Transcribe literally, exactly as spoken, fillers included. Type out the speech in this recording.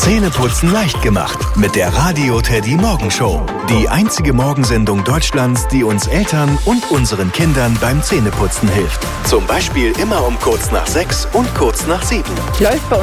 Zähneputzen leicht gemacht mit der Radio Teddy Morgenshow. Die einzige Morgensendung Deutschlands, die uns Eltern und unseren Kindern beim Zähneputzen hilft. Zum Beispiel immer um kurz nach sechs und kurz nach sieben. Läuft bei